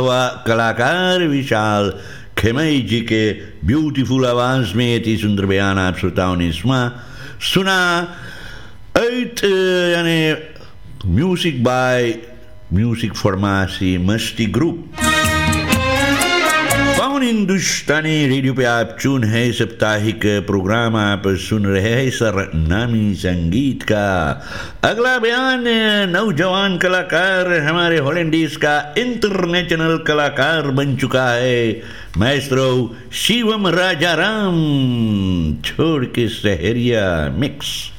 कलाकार विशाल खेमई जी के ब्यूटीफुल आवाज में इतनी सुंदर बयान आप श्रोताओं ने सुना। एट यानी म्यूजिक फॉर्मासी मस्ती ग्रुप कौन हिंदुस्तानी रेडियो पे आप चुन है। साप्ताहिक प्रोग्राम आप सुन रहे हैं सर नामी संगीत का। अगला बयान नौजवान कलाकार हमारे हॉलैंडिस का इंटरनेशनल कलाकार बन चुका है मैस्ट्रो शिवम राजाराम छोड़ के सहरिया मिक्स।